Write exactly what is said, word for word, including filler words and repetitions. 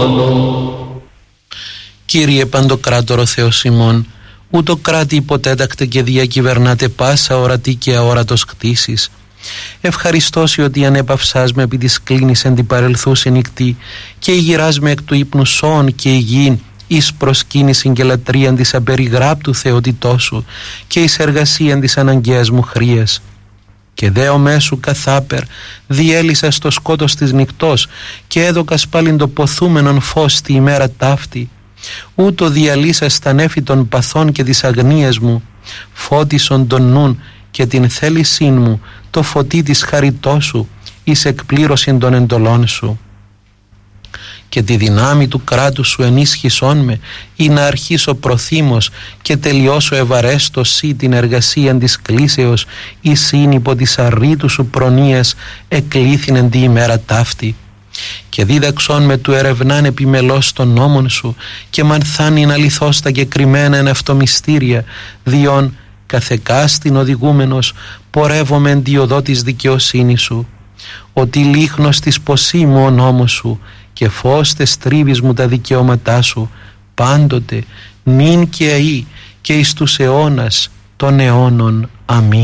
μόνο. Κύριε Παντοκράτορο Θεός ημών, ούτω κράτη υποτέτακτε και διακυβερνάτε πάσα ορατή και αόρατος κτήσεις. Ευχαριστώσει ότι ανέπαυσάς με επί της κλίνης εν την παρελθούση νυχτή και ηγυράς με εκ του ύπνου σώων και υγιήν εις προσκύνησιν και λατρείαν της απεριγράπτου θεότητός σου και εις εργασίαν της αναγκαίας μου χρίας. Και δέο μέσου καθάπερ διέλυσα στο σκότος της νυχτός και έδωκας πάλιν το ποθούμενον φως τη ημέρα ταύτη. Ούτω διαλύσα στα νέφη των παθών και της αγνίας μου, φώτισον τον νουν και την θέλησήν μου το φωτί της χαριτός σου εις εκπλήρωσιν των εντολών σου. Και τη δυνάμει του κράτους σου ενίσχυσόν με ή να αρχίσω προθύμος και τελειώσω ευαρέστος σύ την εργασία της κλήσεως ή σύν υπό της αρρήτου σου προνοίας εκλήθηνεν τη ημέρα ταύτη. Και δίδαξόν με του ερευνάν επιμελώς των νόμων σου και μανθάνην αληθώς τα κεκριμένα εν αυτό μυστήρια, διόν καθεκάστην οδηγούμενος πορεύομαι εν τη οδό της δικαιοσύνης σου. Ότι λίχνος της ποσή μου ο νόμος σου και φως τες τρίβεις μου τα δικαιώματά σου, πάντοτε νυν και αεί και εις τους αιώνας των αιώνων. Αμήν.